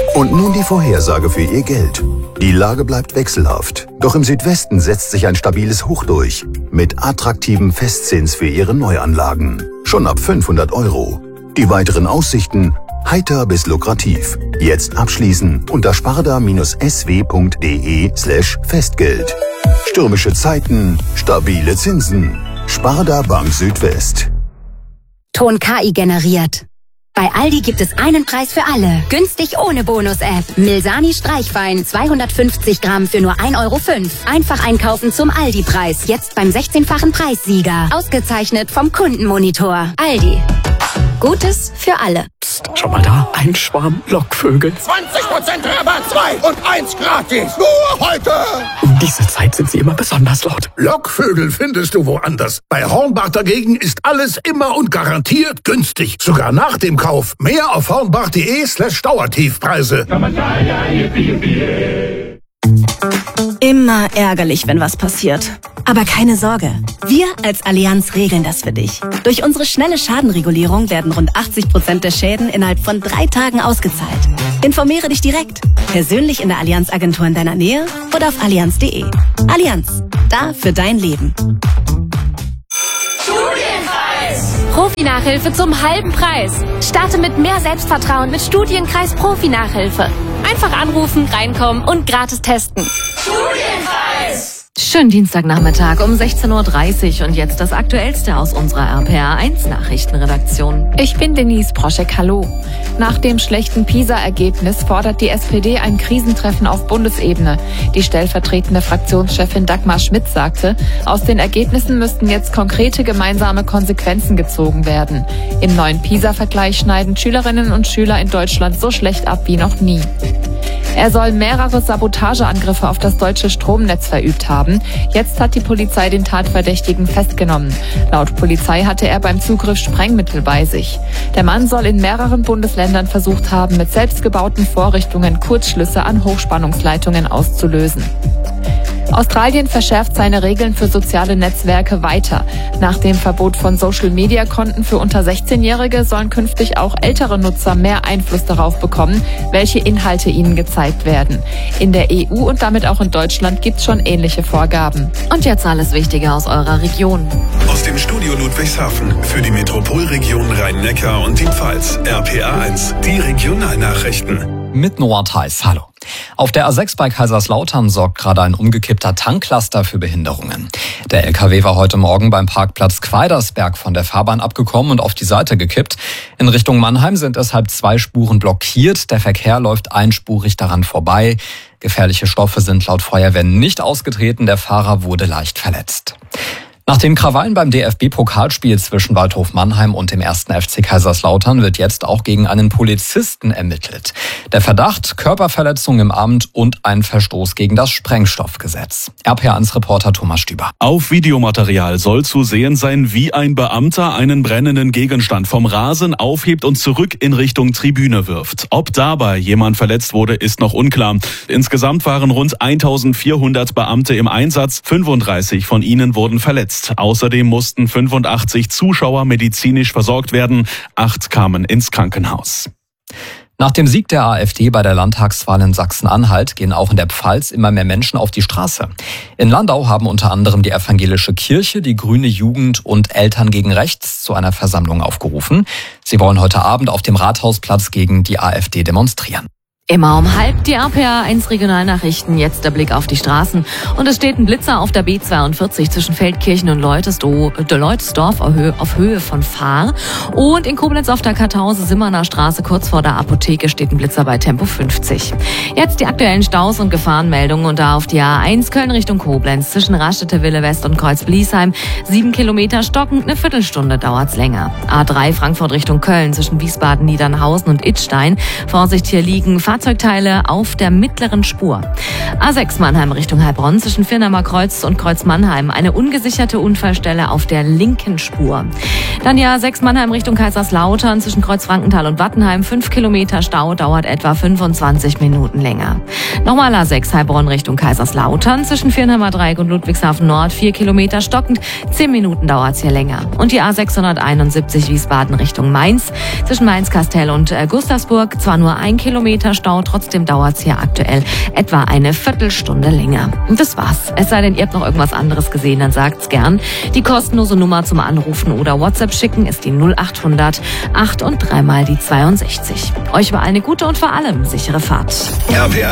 Und nun die Vorhersage für Ihr Geld. Die Lage bleibt wechselhaft. Doch im Südwesten setzt sich ein stabiles Hoch durch. Mit attraktivem Festzins für Ihre Neuanlagen. Schon ab 500 €. Die weiteren Aussichten heiter bis lukrativ. Jetzt abschließen unter sparda-sw.de/Festgeld. Stürmische Zeiten, stabile Zinsen. Sparda Bank Südwest. Ton KI generiert. Bei Aldi gibt es einen Preis für alle. Günstig ohne Bonus-App. Milsani Streichwein 250 Gramm für nur 1,05 €. Einfach einkaufen zum Aldi-Preis. Jetzt beim 16-fachen Preissieger. Ausgezeichnet vom Kundenmonitor. Aldi. Gutes für alle. Psst, schau mal da. Ein Schwarm Lockvögel. 20% Rabatt, 2 und 1 gratis. Nur heute. Um diese Zeit sind sie immer besonders laut. Lockvögel findest du woanders. Bei Hornbach dagegen ist alles immer und garantiert günstig. Sogar nach dem Kauf. Mehr auf hornbach.de/Dauertiefpreise. Immer ärgerlich, wenn was passiert. Aber keine Sorge, wir als Allianz regeln das für dich. Durch unsere schnelle Schadenregulierung werden rund 80% der Schäden innerhalb von 3 Tagen ausgezahlt. Informiere dich direkt, persönlich in der Allianz-Agentur in deiner Nähe oder auf allianz.de. Allianz, da für dein Leben. Profi-Nachhilfe zum halben Preis. Starte mit mehr Selbstvertrauen mit Studienkreis Profi-Nachhilfe. Einfach anrufen, reinkommen und gratis testen. Studienkreis! Schönen Dienstagnachmittag um 16:30 Uhr und jetzt das Aktuellste aus unserer RPA1 Nachrichtenredaktion. Ich bin Denise Broschek, hallo. Nach dem schlechten PISA-Ergebnis fordert die SPD ein Krisentreffen auf Bundesebene. Die stellvertretende Fraktionschefin Dagmar Schmidt sagte, aus den Ergebnissen müssten jetzt konkrete gemeinsame Konsequenzen gezogen werden. Im neuen PISA-Vergleich schneiden Schülerinnen und Schüler in Deutschland so schlecht ab wie noch nie. Er soll mehrere Sabotageangriffe auf das deutsche Stromnetz verübt haben. Jetzt hat die Polizei den Tatverdächtigen festgenommen. Laut Polizei hatte er beim Zugriff Sprengmittel bei sich. Der Mann soll in mehreren Bundesländern versucht haben, mit selbstgebauten Vorrichtungen Kurzschlüsse an Hochspannungsleitungen auszulösen. Australien verschärft seine Regeln für soziale Netzwerke weiter. Nach dem Verbot von Social-Media-Konten für unter 16-Jährige sollen künftig auch ältere Nutzer mehr Einfluss darauf bekommen, welche Inhalte ihnen gezeigt werden. In der EU und damit auch in Deutschland gibt es schon ähnliche Vorgaben. Und jetzt alles Wichtige aus eurer Region. Aus dem Studio Ludwigshafen für die Metropolregion Rhein-Neckar und die Pfalz. RPA1, die Regionalnachrichten. Mit Noah Theis, hallo. Auf der A6 bei Kaiserslautern sorgt gerade ein umgekippter Tanklaster für Behinderungen. Der LKW war heute Morgen beim Parkplatz Quaidersberg von der Fahrbahn abgekommen und auf die Seite gekippt. In Richtung Mannheim sind deshalb 2 Spuren blockiert. Der Verkehr läuft einspurig daran vorbei. Gefährliche Stoffe sind laut Feuerwehr nicht ausgetreten. Der Fahrer wurde leicht verletzt. Nach den Krawallen beim DFB-Pokalspiel zwischen Waldhof Mannheim und dem 1. FC Kaiserslautern wird jetzt auch gegen einen Polizisten ermittelt. Der Verdacht, Körperverletzung im Amt und ein Verstoß gegen das Sprengstoffgesetz. RPA1-Reporter Thomas Stüber. Auf Videomaterial soll zu sehen sein, wie ein Beamter einen brennenden Gegenstand vom Rasen aufhebt und zurück in Richtung Tribüne wirft. Ob dabei jemand verletzt wurde, ist noch unklar. Insgesamt waren rund 1400 Beamte im Einsatz, 35 von ihnen wurden verletzt. Außerdem mussten 85 Zuschauer medizinisch versorgt werden, 8 kamen ins Krankenhaus. Nach dem Sieg der AfD bei der Landtagswahl in Sachsen-Anhalt gehen auch in der Pfalz immer mehr Menschen auf die Straße. In Landau haben unter anderem die evangelische Kirche, die Grüne Jugend und Eltern gegen Rechts zu einer Versammlung aufgerufen. Sie wollen heute Abend auf dem Rathausplatz gegen die AfD demonstrieren. Immer um 12:30 die RPA1 Regionalnachrichten, jetzt der Blick auf die Straßen. Und es steht ein Blitzer auf der B42 zwischen Feldkirchen und Leutesdorf auf Höhe von Fahr. Und in Koblenz auf der Kartause-Simmerner Straße kurz vor der Apotheke steht ein Blitzer bei Tempo 50. Jetzt die aktuellen Staus und Gefahrenmeldungen und da auf die A1 Köln Richtung Koblenz zwischen Raststätte Wille West und Kreuz-Bliesheim 7 Kilometer stockend, eine Viertelstunde dauert's länger. A3 Frankfurt Richtung Köln zwischen Wiesbaden, Niedernhausen und Idstein. Vorsicht, hier liegen Fahrzeugteile auf der mittleren Spur. A6 Mannheim Richtung Heilbronn zwischen Firnheimer Kreuz und Kreuz Mannheim. Eine ungesicherte Unfallstelle auf der linken Spur. Dann die A6 Mannheim Richtung Kaiserslautern zwischen Kreuz Frankenthal und Wattenheim. 5 Kilometer Stau, dauert etwa 25 Minuten länger. Nochmal A6 Heilbronn Richtung Kaiserslautern zwischen Firnheimer Dreieck und Ludwigshafen Nord. 4 Kilometer stockend, 10 Minuten dauert's hier länger. Und die A671 Wiesbaden Richtung Mainz zwischen Mainz-Kastel und Gustavsburg. Zwar nur 1 Kilometer stockend, Stau. Trotzdem dauert es hier aktuell etwa eine Viertelstunde länger. Und das war's. Es sei denn, ihr habt noch irgendwas anderes gesehen, dann sagt's gern. Die kostenlose Nummer zum Anrufen oder WhatsApp schicken ist die 0800 8 und 3 mal die 62. Euch war eine gute und vor allem sichere Fahrt. RPA